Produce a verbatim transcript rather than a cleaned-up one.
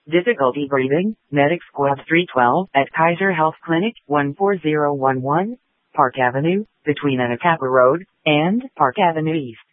Difficulty breathing, Medic Squad three twelve at Kaiser Health Clinic, one four zero one one, Park Avenue, between Anacapa Road and Park Avenue East.